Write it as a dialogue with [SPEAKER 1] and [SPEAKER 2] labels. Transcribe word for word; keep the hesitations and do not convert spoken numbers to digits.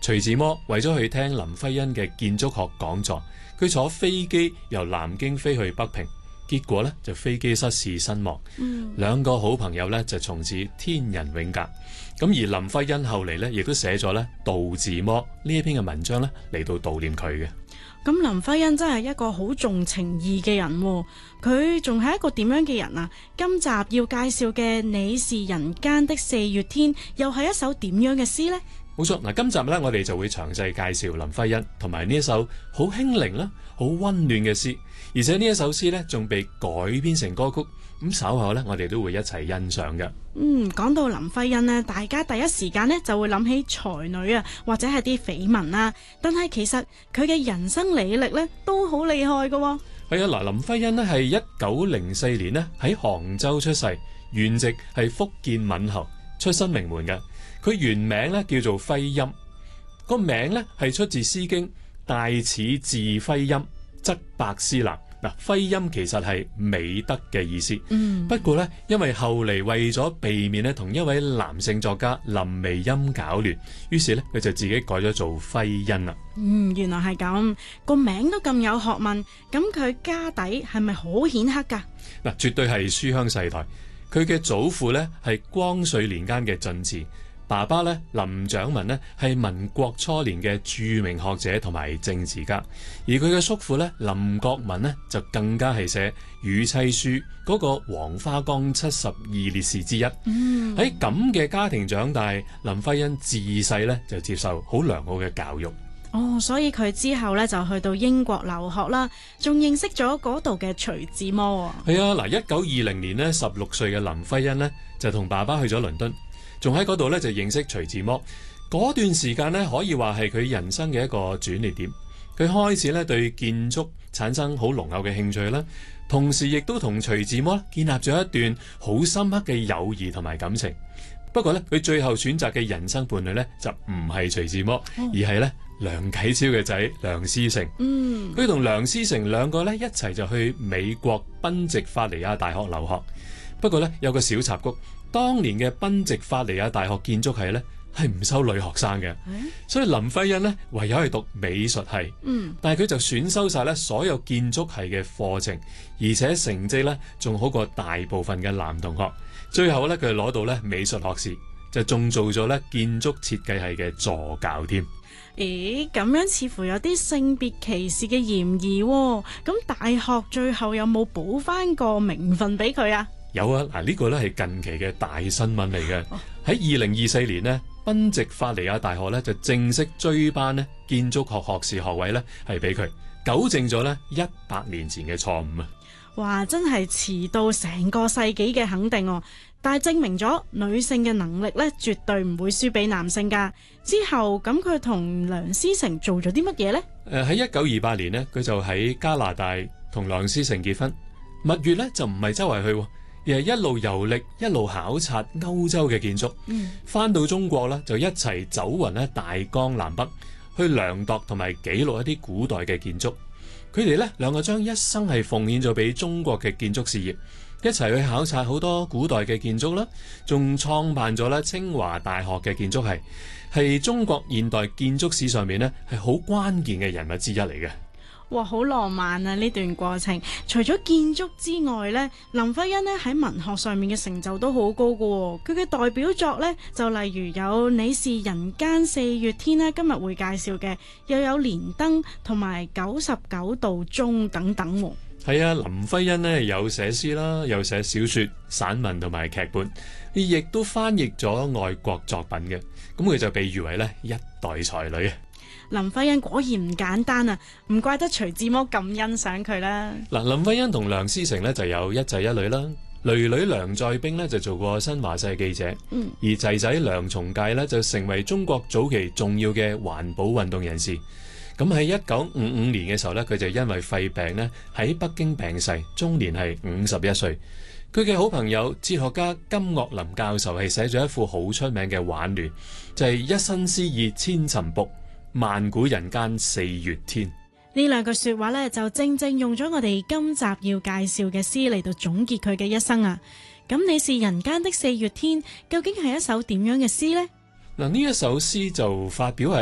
[SPEAKER 1] 徐志摩為咗去聽林徽因嘅建築學講座，佢坐飛機由南京飛去北平，結果呢就飛機失事身亡。嗯、兩個好朋友呢就從此天人永隔。咁而林徽因後嚟呢亦都寫咗呢《悼字魔》呢一篇嘅文章呢嚟到悼念佢嘅。
[SPEAKER 2] 咁林徽因真係一個好重情義嘅人喎，佢仲係一個點樣嘅人啊？今集要介紹嘅《你是人間的四月天》又係一首點樣嘅詩呢？
[SPEAKER 1] 冇錯，嗱，今集呢，我哋就會詳細介紹林徽因同埋呢一首好輕靈啦、好溫暖嘅詩，而且呢一首詩呢，仲被改編成歌曲。咁稍後呢，我哋都會一齊欣賞嘅。
[SPEAKER 2] 嗯，講到林徽因呢，大家第一時間呢就會諗起才女啊，或者係啲緋聞啦。但係其實佢嘅人生履歷呢都好厲害㗎喎。
[SPEAKER 1] 係啊，嗱，林徽因呢係一九零四年呢喺杭州出世，原籍係福建閩侯，出身名門嘅。佢原名呢叫做徽欽，個名呢係出自《詩經》，大似自徽欽，則百思男。嗱，徽欽其實係美德嘅意思。嗯，不過呢，因為後嚟為咗避免呢同一位男性作家林微音搞亂，於是呢，佢就自己改咗做徽欽啦。
[SPEAKER 2] 嗯，原來係咁，個名都咁有學問，咁佢家底係咪好顯赫㗎？
[SPEAKER 1] 嗱，絕對係書香世代。佢嘅祖父呢係光緒年間嘅進士。爸爸咧林長民呢係民國初年嘅著名學者同埋政治家，而佢嘅叔父咧林覺民呢就更加係寫《與妻書》嗰個黃花崗七十二烈士之一。喺咁嘅家庭長大，林徽因自細咧就接受好良好嘅教育。
[SPEAKER 2] 哦，所以佢之後咧就去到英國留學啦，仲認識咗嗰度嘅徐志摩。
[SPEAKER 1] 係啊，嗱，一九二零年呢，十六歲嘅林徽因呢就同爸爸去咗倫敦。仲喺嗰度咧就認識徐志摩，嗰段時間咧可以話係佢人生嘅一個轉捩點。佢開始咧對建築產生好濃厚嘅興趣啦，同時亦都同徐志摩建立咗一段好深刻嘅友誼同埋感情。不過咧佢最後選擇嘅人生伴侶咧就唔係徐志摩，哦、而係咧梁啟超嘅仔梁思成。嗯，佢同梁思成兩個咧一齊就去美國賓夕法尼亞大學留學。不過咧有個小插曲。當年嘅賓夕法尼亞大學建築系咧係唔收女學生嘅，嗯、所以林徽因呢唯有係讀美術系。嗯，但係佢就選修晒咧所有建築系嘅課程，而且成績咧仲好過大部分嘅男同學。最後咧佢攞到咧美術學士，就仲做咗咧建築設計系嘅助教添。
[SPEAKER 2] 咦，咁樣似乎有啲性別歧視嘅嫌疑喎。咁大學最後有冇補翻個名分俾佢啊？
[SPEAKER 1] 有啊，嗱、這、呢個咧係近期嘅大新聞嚟嘅。喺二零二四年呢，賓夕法尼亞大學咧就正式追頒呢建築學學士學位咧係俾佢，糾正咗咧一百年前嘅錯誤啊！
[SPEAKER 2] 哇，真係遲到成個世紀嘅肯定哦！但係證明咗女性嘅能力咧絕對唔會輸俾男性㗎。之後咁佢同梁思成做咗啲乜嘢呢？
[SPEAKER 1] 誒喺一九二八年呢，佢就喺加拿大同梁思成結婚。蜜月咧就唔係周圍去，而係一路遊歷，一路考察歐洲嘅建築。翻、嗯、到中國咧，就一齊走勻咧大江南北，去量度同埋記錄一啲古代嘅建築。佢哋咧兩個將一生係奉獻咗俾中國嘅建築事業，一齊去考察好多古代嘅建築啦，仲創辦咗咧清華大學嘅建築系，係中國現代建築史上面咧係好關鍵嘅人物之一嚟嘅。
[SPEAKER 2] 哇，好浪漫啊！呢段過程，除咗建築之外呢，林徽因呢喺文學上面嘅成就都好高噶。佢嘅代表作呢，就例如有《你是人間四月天》啦，今日會介紹嘅，又有《連燈》同埋《九十九度鐘》等等。
[SPEAKER 1] 係啊，林徽因呢有寫詩啦，有寫小說、散文同埋劇本，亦都翻譯咗外國作品嘅。咁佢就被譽為呢一代才女。
[SPEAKER 2] 林徽因果然唔簡單啊，唔怪得徐志摩咁欣賞佢啦。
[SPEAKER 1] 嗱，林徽因同梁思成呢就有一仔一女啦，囡囡梁再冰呢就做過新華社記者，嗯、而仔仔梁從誡呢就成為中國早期重要嘅環保運動人士。咁喺一九五五年嘅時候呢，佢就因為肺病呢喺北京病逝，終年係五十一歲。佢嘅好朋友哲學家金岳霖教授係寫咗一副好出名嘅挽聯，就係、是、一身詩意千尋瀑，萬古人間四月天。
[SPEAKER 2] 呢兩句說話呢，就正正用咗我哋今集要介紹嘅詩嚟到總結佢嘅一生啊！咁你是人間的四月天，究竟係一首點樣嘅詩呢？
[SPEAKER 1] 嗱，呢一首詩就發表喺